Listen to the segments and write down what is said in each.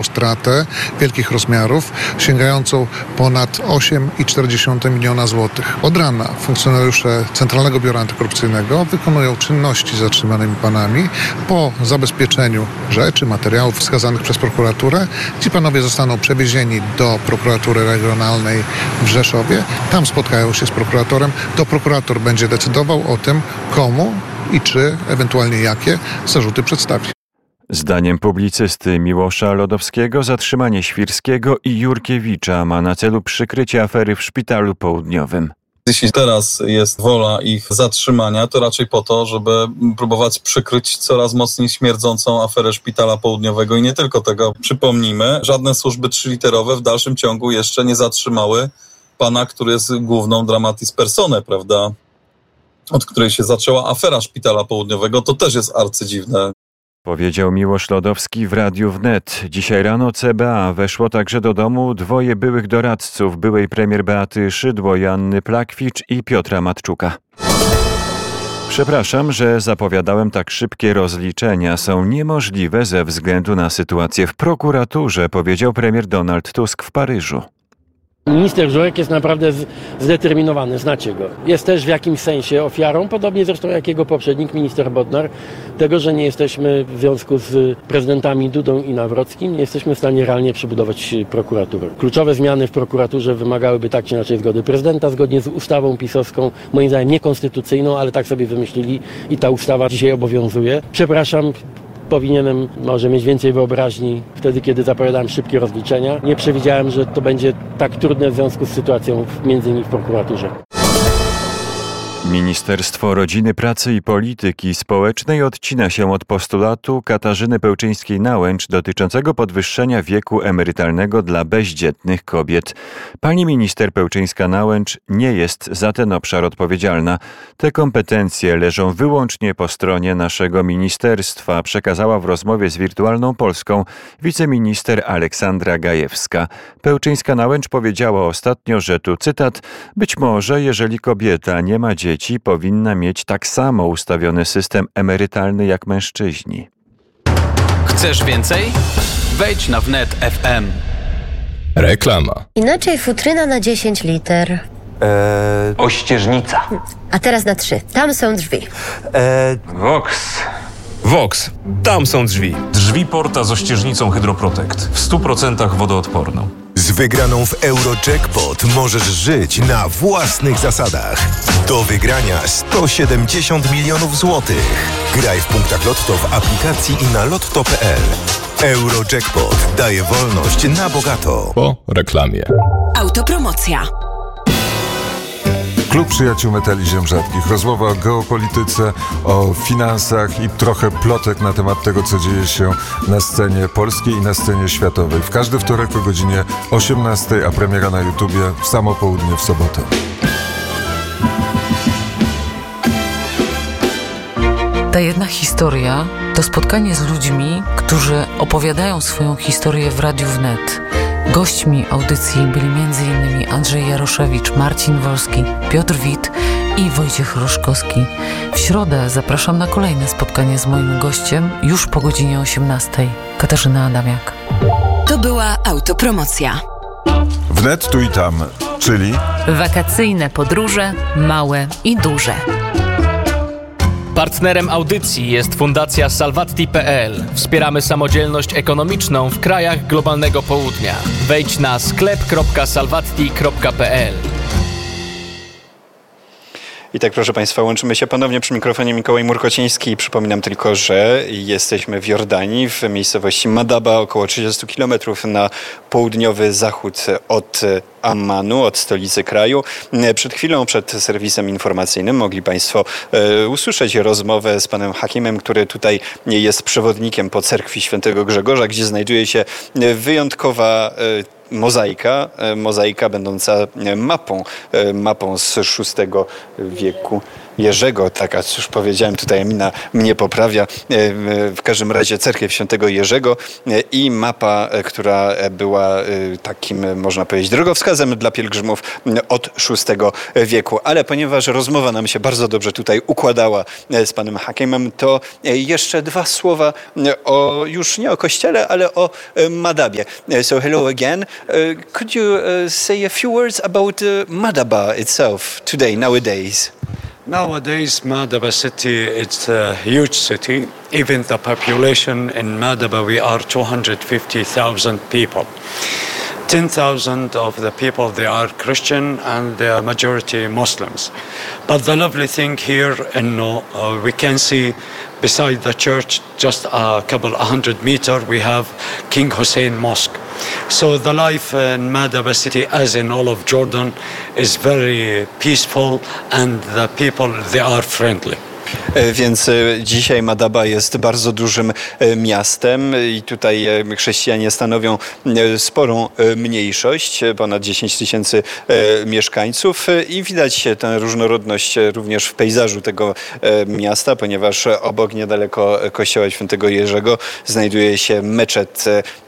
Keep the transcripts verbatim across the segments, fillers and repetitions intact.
stratę wielkich rozmiarów, sięgającą ponad osiem przecinek cztery miliona złotych. Od rana funkcjonariusze Centralnego Biura Antykorupcyjnego wykonują czynności z zatrzymanymi panami po zabezpieczeniu rzeczy, materiałów wskazanych przez prokuraturę. Ci panowie zostaną przewiezieni do prokuratury regionalnej w Rzeszowie. Tam spotkają się z prokuratorem. To prokurator będzie decydował o tym, komu i czy, ewentualnie jakie zarzuty przedstawi. Zdaniem publicysty Miłosza Lodowskiego zatrzymanie Świrskiego i Jurkiewicza ma na celu przykrycie afery w Szpitalu Południowym. Jeśli teraz jest wola ich zatrzymania, to raczej po to, żeby próbować przykryć coraz mocniej śmierdzącą aferę Szpitala Południowego i nie tylko tego. Przypomnijmy, żadne służby trzyliterowe w dalszym ciągu jeszcze nie zatrzymały pana, który jest główną dramatis personae, prawda, od której się zaczęła afera Szpitala Południowego. To też jest arcydziwne. Powiedział Miłosz Lodowski w Radiu Wnet. Dzisiaj rano C B A weszło także do domu dwoje byłych doradców byłej premier Beaty Szydło, Joanny Plakwicz i Piotra Matczuka. Przepraszam, że zapowiadałem tak szybkie rozliczenia. Są niemożliwe ze względu na sytuację w prokuraturze, powiedział premier Donald Tusk w Paryżu. Minister Żurek jest naprawdę zdeterminowany, znacie go. Jest też w jakimś sensie ofiarą, podobnie zresztą jak jego poprzednik, minister Bodnar, tego, że nie jesteśmy w związku z prezydentami Dudą i Nawrockim, nie jesteśmy w stanie realnie przebudować prokuratury. Kluczowe zmiany w prokuraturze wymagałyby tak czy inaczej zgody prezydenta, zgodnie z ustawą pisowską, moim zdaniem niekonstytucyjną, ale tak sobie wymyślili i ta ustawa dzisiaj obowiązuje. Przepraszam, powinienem może mieć więcej wyobraźni wtedy, kiedy zapowiadałem szybkie rozliczenia. Nie przewidziałem, że to będzie tak trudne w związku z sytuacją między innymi w prokuraturze. Ministerstwo Rodziny, Pracy i Polityki Społecznej odcina się od postulatu Katarzyny Pełczyńskiej-Nałęcz dotyczącego podwyższenia wieku emerytalnego dla bezdzietnych kobiet. Pani minister Pełczyńska-Nałęcz nie jest za ten obszar odpowiedzialna. Te kompetencje leżą wyłącznie po stronie naszego ministerstwa, przekazała w rozmowie z Wirtualną Polską wiceminister Aleksandra Gajewska. Pełczyńska-Nałęcz powiedziała ostatnio, że tu cytat, być może jeżeli kobieta nie ma dzieci, Dzieci powinna mieć tak samo ustawiony system emerytalny jak mężczyźni. Chcesz więcej? Wejdź na wnet kropka ef em. Reklama. Inaczej futryna na dziesięć liter. Eee, Ościeżnica. A teraz na trzy. Tam są drzwi. Eee, Vox. Vox. Tam są drzwi. Drzwi Porta z ościeżnicą Hydroprotect. W stu procentach wodoodporną. Z wygraną w Eurojackpot możesz żyć na własnych zasadach. Do wygrania sto siedemdziesiąt milionów złotych. Graj w punktach Lotto w aplikacji i na lotto kropka pe el. Eurojackpot daje wolność na bogato. Po reklamie. Autopromocja. Klub Przyjaciół Metali Ziem Rzadkich. Rozmowa o geopolityce, o finansach i trochę plotek na temat tego, co dzieje się na scenie polskiej i na scenie światowej. W każdy wtorek o godzinie osiemnastej, a premiera na YouTubie w samo południe w sobotę. Ta jedna historia to spotkanie z ludźmi, którzy opowiadają swoją historię w Radiu Wnet. Gośćmi audycji byli między innymi Andrzej Jaroszewicz, Marcin Wolski, Piotr Wit i Wojciech Roszkowski. W środę zapraszam na kolejne spotkanie z moim gościem już po godzinie osiemnastej. Katarzyna Adamiak. To była autopromocja. Wnet tu i tam, czyli wakacyjne podróże, małe i duże. Partnerem audycji jest Fundacja Salvatti kropka pe el. Wspieramy samodzielność ekonomiczną w krajach globalnego południa. Wejdź na sklep kropka salvatti kropka pe el. I tak, proszę Państwa, łączymy się ponownie przy mikrofonie Mikołaj Murkociński. Przypominam tylko, że jesteśmy w Jordanii, w miejscowości Madaba, około trzydzieści kilometrów na południowy zachód od Ammanu, od stolicy kraju. Przed chwilą, przed serwisem informacyjnym mogli Państwo e, usłyszeć rozmowę z panem Hakimem, który tutaj jest przewodnikiem po cerkwi świętego Grzegorza, gdzie znajduje się wyjątkowa e, mozaika, mozaika będąca mapą, mapą z szóstego wieku. Jerzego, tak, a już powiedziałem, tutaj Emina mnie poprawia, w każdym razie cerkiew świętego Jerzego i mapa, która była takim, można powiedzieć, drogowskazem dla pielgrzymów od szóstego wieku. Ale ponieważ rozmowa nam się bardzo dobrze tutaj układała z panem Hakimem, to jeszcze dwa słowa o, już nie o kościele, ale o Madabie. So hello again. Uh, could you uh, say a few words about uh, Madaba itself today, nowadays? Nowadays, Madaba city, it's a huge city. Even the population in Madaba, we are two hundred fifty thousand people. ten thousand of the people, they are Christian and they are majority Muslims. But the lovely thing here, in, uh, we can see beside the church, just a couple, a hundred meter, we have King Hussein Mosque. So the life in Madaba city, as in all of Jordan, is very peaceful and the people, they are friendly. Więc dzisiaj Madaba jest bardzo dużym miastem i tutaj chrześcijanie stanowią sporą mniejszość, ponad dziesięć tysięcy mieszkańców i widać tę różnorodność również w pejzażu tego miasta, ponieważ obok, niedaleko kościoła świętego Jerzego znajduje się meczet,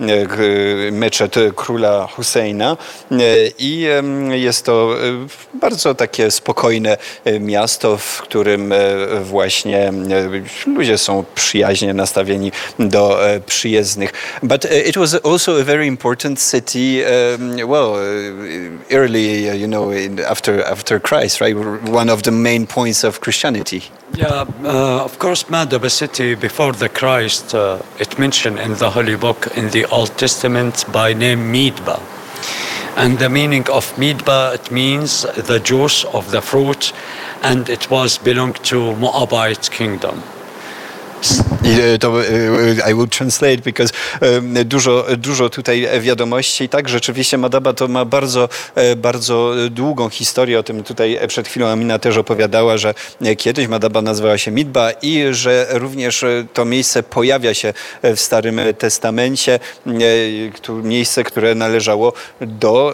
meczet króla Husseina i jest to bardzo takie spokojne miasto, w którym właśnie ludzie są przyjaźnie nastawieni do przyjezdnych. But it was also a very important city, um, well, early, you know, after after Christ, right? One of the main points of Christianity. Yeah, uh, of course, Madaba city before the Christ, uh, it mentioned in the Holy Book in the Old Testament by name Midba. And the meaning of Midba, it means the juice of the fruit, and it was belong to Moabite kingdom. To, I will translate, because um, dużo, dużo tutaj wiadomości. I tak, rzeczywiście Madaba to ma bardzo, bardzo długą historię. O tym tutaj przed chwilą Amina też opowiadała, że kiedyś Madaba nazywała się Midba i że również to miejsce pojawia się w Starym Testamencie. Miejsce, które należało do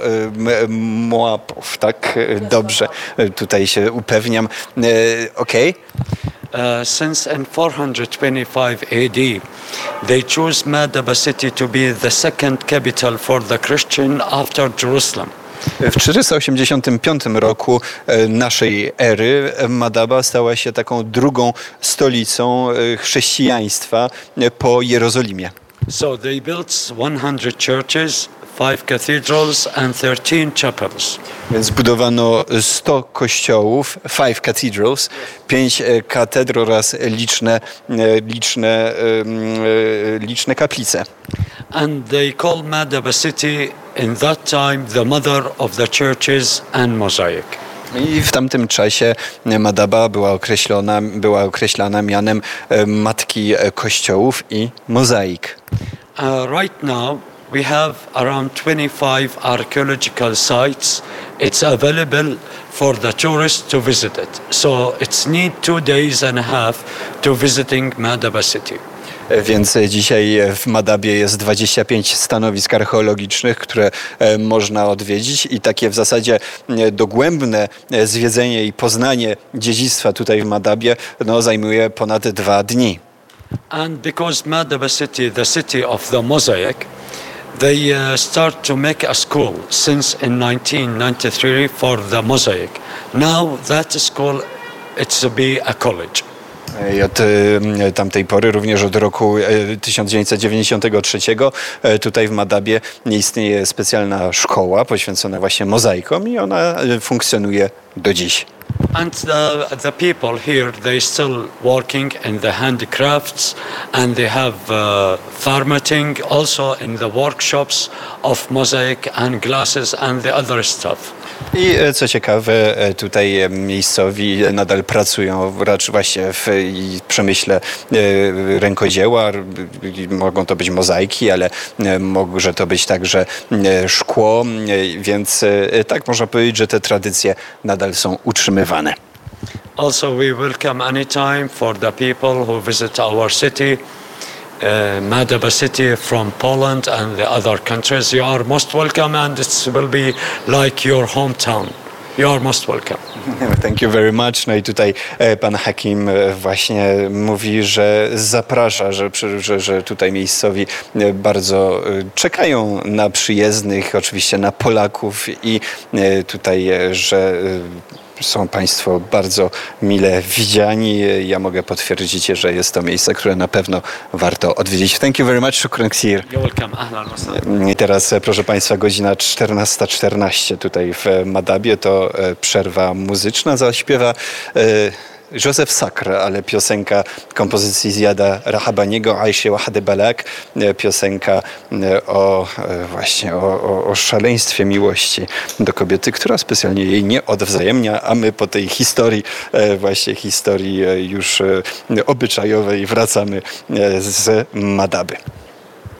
Moabów. Tak, dobrze. Tutaj się upewniam. Okej. Okay. Uh, since in four twenty-five A D, they chose Madaba city to be the second capital for the Christian after Jerusalem. W czterysta osiemdziesiątym piątym roku naszej ery Madaba stała się taką drugą stolicą chrześcijaństwa po Jerozolimie. So they built one hundred churches, five cathedrals and thirteen chapels. Więc zbudowano sto kościołów, five cathedrals, pięć katedr oraz liczne, liczne, liczne kaplice. And they called Madaba city in that time the mother of the churches and mosaic. I w tamtym czasie Madaba była określona, była określana mianem matki kościołów i mozaik. Uh, right now we have around twenty-five archaeological sites. It's available for the tourists to visit it. So it's need two days and a half to visiting Madaba city. Więc dzisiaj w Madabie jest dwadzieścia pięć stanowisk archeologicznych, które można odwiedzić i takie w zasadzie dogłębne zwiedzenie i poznanie dziedzictwa tutaj w Madabie no, zajmuje ponad dwa dni. And because Madaba city, the city of the mosaic, they uh, start to make a school since in nineteen ninety-three for the mosaic. Now that school, it's to be a college. I od tamtej pory, również od roku tysiąc dziewięćset dziewięćdziesiątego trzeciego, tutaj w Madabie istnieje specjalna szkoła poświęcona właśnie mozaikom i ona funkcjonuje do dziś. And the, the people here, they still working in the handicrafts and they have uh, farming also in the workshops of mosaic and glasses and the other stuff. I co ciekawe, tutaj miejscowi nadal pracują raczej właśnie w przemyśle rękodzieła. Mogą to być mozaiki, ale może to być także szkło, więc tak można powiedzieć, że te tradycje nadal są utrzymywane. Also we welcome anytime for the people who visit our city. Uh, Madaba city from Poland and the other countries. You are most welcome and it will be like your hometown. You are most welcome. Thank you very much. No i tutaj pan Hakim właśnie mówi, że zaprasza, że, że, że tutaj miejscowi bardzo czekają na przyjezdnych, oczywiście na Polaków i tutaj, że są Państwo bardzo mile widziani. Ja mogę potwierdzić, że jest to miejsce, które na pewno warto odwiedzić. Thank you very much. Shukran kthir. You're welcome. Ahlan wa sahlan. I teraz, proszę Państwa, godzina czternasta czternaście tutaj w Madabie. To przerwa muzyczna. Zaśpiewa Józef Sakr, ale piosenka kompozycji Ziyada Rahabaniego, Aisha Wahde Balak, piosenka o właśnie o, o, o szaleństwie miłości do kobiety, która specjalnie jej nie odwzajemnia, a my po tej historii, właśnie historii już obyczajowej wracamy z Madaby.